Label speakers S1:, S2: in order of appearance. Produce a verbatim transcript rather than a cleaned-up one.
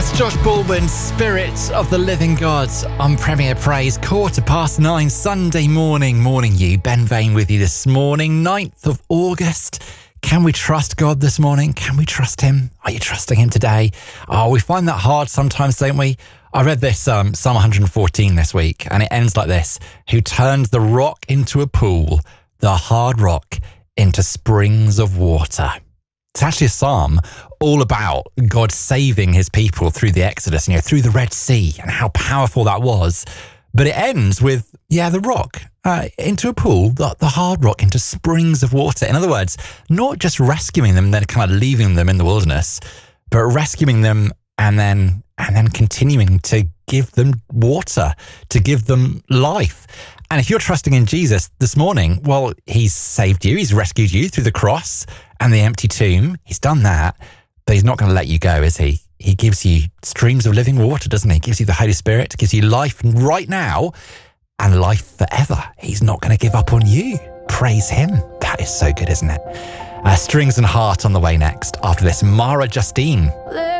S1: That's Josh Baldwin's Spirit of the Living God on Premier Praise, quarter past nine, Sunday morning. Morning you, Ben Vane with you this morning, ninth of August. Can we trust God this morning? Can we trust him? Are you trusting him today? Oh, we find that hard sometimes, don't we? I read this um, Psalm one fourteen this week, and it ends like this. Who turns the rock into a pool, the hard rock into springs of water. It's actually a psalm all about God saving his people through the Exodus, you know, through the Red Sea, and how powerful that was. But it ends with, yeah, the rock uh, into a pool, the, the hard rock into springs of water. In other words, not just rescuing them, then kind of leaving them in the wilderness, but rescuing them and then and then continuing to give them water, to give them life. And if you're trusting in Jesus this morning, well, he's saved you. He's rescued you through the cross and the empty tomb. He's done that, but he's not going to let you go, is he? He gives you streams of living water, doesn't he? He gives you the Holy Spirit, gives you life right now and life forever. He's not going to give up on you. Praise him. That is so good, isn't it? Uh, Strings and Heart on the way next. After this, Mara Justine.